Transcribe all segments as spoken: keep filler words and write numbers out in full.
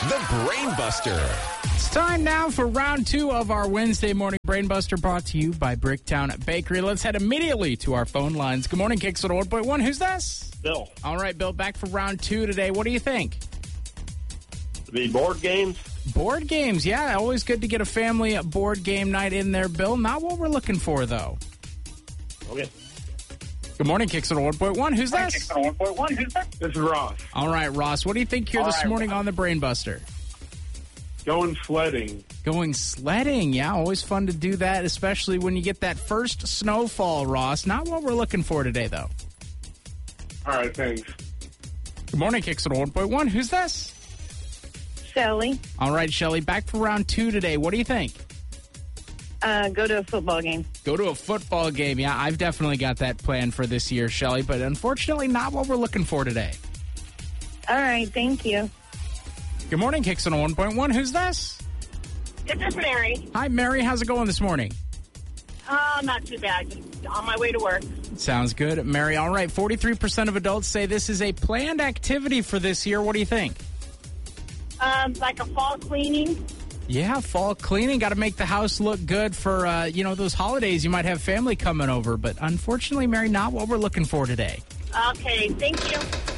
the Brain Buster. It's time now for round two of our Wednesday morning Brain Buster, brought to you by Bricktown Bakery. Let's head immediately to our phone lines. Good morning, Kicks one oh one point one. Who's this? Bill. All right, Bill, back for round two today. What do you think? The board games. Board games, yeah. Always good to get a family board game night in there, Bill. Not what we're looking for, though. Okay. Good morning, Kicks one oh one point one. Who's this? Kicks one oh one point one. Who's that? This is Ross. All right, Ross. What do you think here All this right, morning Ross. on the Brain Buster? Going sledding. Going sledding, yeah. Always fun to do that, especially when you get that first snowfall, Ross. Not what we're looking for today, though. All right, thanks. Good morning, Kicks one oh one point one. Who's this? Shelly, All right, Shelly, back for round two today. What do you think? uh, go to a football game. Go to a football game. Yeah, I've definitely got that planned for this year, Shelly, but unfortunately not what we're looking for today. All right, thank you. Good morning, Kicks one oh one point one. Who's this? This is Mary. Hi, Mary. How's it going this morning? Oh, not too bad. Just on my way to work. Sounds good. Mary, all right. forty-three percent of adults say this is a planned activity for this year. What do you think? Um, like a fall cleaning. Yeah, fall cleaning. Got to make the house look good for, uh, you know, those holidays. You might have family coming over. But unfortunately, Mary, not what we're looking for today. Okay, thank you.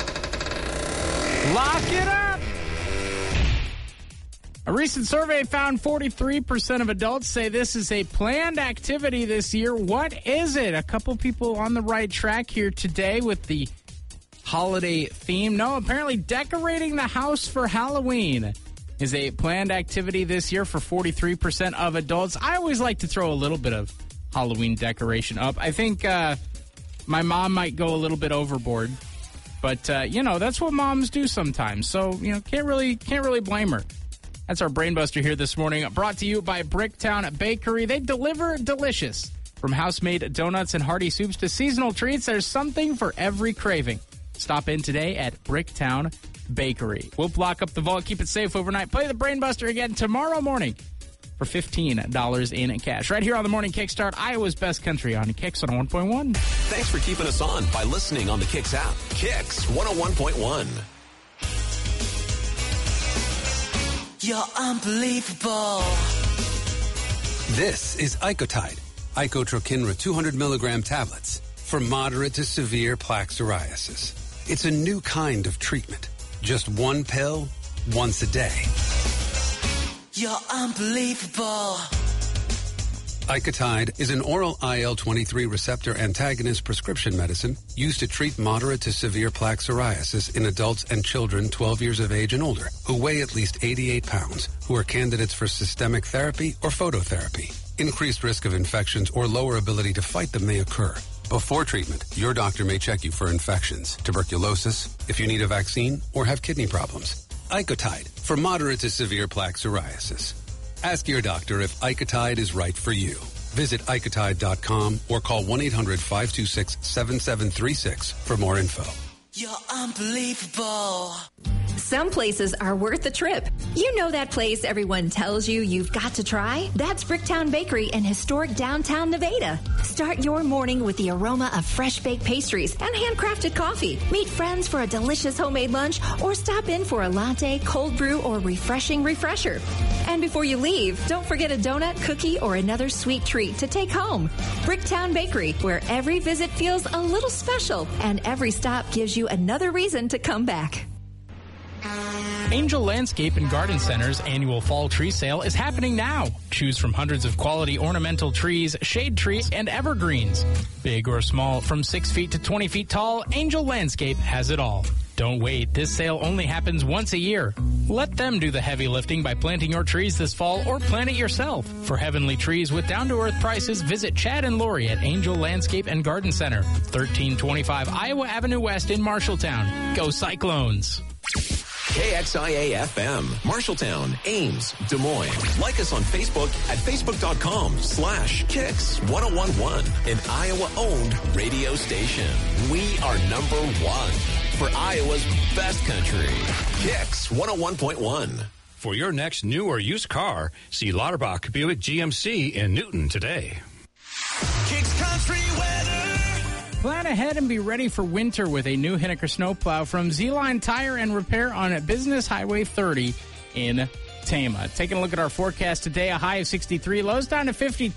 Lock it up! A recent survey found forty-three percent of adults say this is a planned activity this year. What is it? A couple people on the right track here today with the holiday theme. No, apparently decorating the house for Halloween is a planned activity this year for forty-three percent of adults. I always like to throw a little bit of Halloween decoration up. I think uh, my mom might go a little bit overboard, but uh, you know, that's what moms do sometimes. So, you know, can't really can't really blame her. That's our Brain Buster here this morning, brought to you by Bricktown Bakery. They deliver delicious. From house-made donuts and hearty soups to seasonal treats, there's something for every craving. Stop in today at Bricktown Bakery. We'll block up the vault, keep it safe overnight. Play the Brain Buster again tomorrow morning for fifteen dollars in cash. Right here on the Morning Kickstart, Iowa's best country on Kicks one oh one point one. Thanks for keeping us on by listening on the Kicks app. Kicks one oh one point one. You're unbelievable. This is Icotide, Icotrokinra two hundred milligram tablets for moderate to severe plaque psoriasis. It's a new kind of treatment. Just one pill, once a day. You're unbelievable. Icotide is an oral I L twenty-three receptor antagonist prescription medicine used to treat moderate to severe plaque psoriasis in adults and children twelve years of age and older who weigh at least eighty-eight pounds, who are candidates for systemic therapy or phototherapy. Increased risk of infections or lower ability to fight them may occur. Before treatment, your doctor may check you for infections, tuberculosis, if you need a vaccine, or have kidney problems. Icotide for moderate to severe plaque psoriasis. Ask your doctor if Icotide is right for you. Visit Icotide dot com or call one eight hundred five two six seven seven three six for more info. You're unbelievable. Some places are worth the trip. You know that place everyone tells you you've got to try? That's Bricktown Bakery in historic downtown Nevada. Start your morning with the aroma of fresh baked pastries and handcrafted coffee. Meet friends for a delicious homemade lunch or stop in for a latte, cold brew, or refreshing refresher. And before you leave, don't forget a donut, cookie, or another sweet treat to take home. Bricktown Bakery, where every visit feels a little special and every stop gives you another reason to come back. Angel Landscape and Garden Center's annual fall tree sale is happening now. Choose from hundreds of quality ornamental trees, shade trees, and evergreens. Big or small, from six feet to twenty feet tall, Angel Landscape has it all. Don't wait. This sale only happens once a year. Let them do the heavy lifting by planting your trees this fall or plant it yourself. For heavenly trees with down-to-earth prices, visit Chad and Lori at Angel Landscape and Garden Center, thirteen twenty-five Iowa Avenue West in Marshalltown. Go Cyclones! K X I A F M, Marshalltown, Ames, Des Moines. Like us on Facebook at facebook.com slash Kicks ten eleven, an Iowa-owned radio station. We are number one for Iowa's best country. Kicks one oh one point one. For your next new or used car, see Lauterbach Buick G M C in Newton today. Kicks Country Weather. Plan ahead and be ready for winter with a new Henniker snowplow from Z-Line Tire and Repair on Business Highway thirty. in Tama. Taking a look at our forecast today, a high of sixty-three, lows down to fifty-two.